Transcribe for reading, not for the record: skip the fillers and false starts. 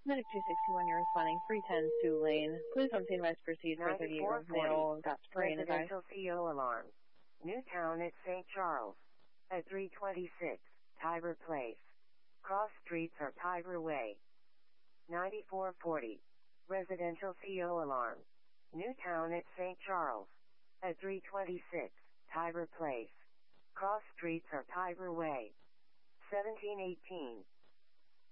Medic 261, you're responding 310 Sioux Lane. Please don't advise proceed for 38-year-old male. Got spray in his eye. Residential CO alarm. Newtown at St. Charles. At 326 Tiber Place. Cross streets are Tiber Way. 9440. Residential CO alarm. Newtown at St. Charles. At 326 Tiber Place. Cross streets are Tiber Way. 1718.